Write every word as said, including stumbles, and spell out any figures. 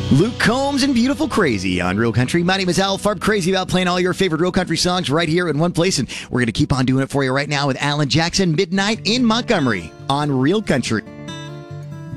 Luke Combs and Beautiful Crazy on Real Country. My name is Al Farb, crazy about playing all your favorite Real Country songs right here in one place, and we're going to keep on doing it for you right now with Alan Jackson, Midnight in Montgomery on Real Country.